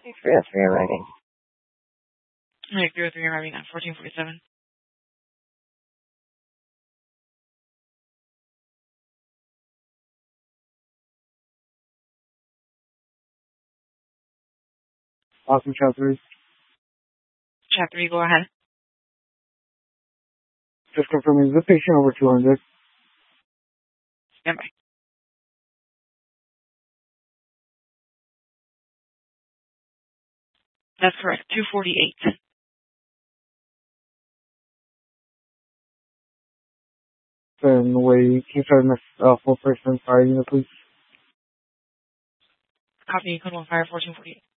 303 arriving. Mike 303 arriving at 1447. Awesome, chat 3. Chat 3, go ahead. Just confirming, is the patient over 200? Stand by. That's correct, 248. Then wait, can you try the full person fire unit, please? Copy, code 1 fire 1448.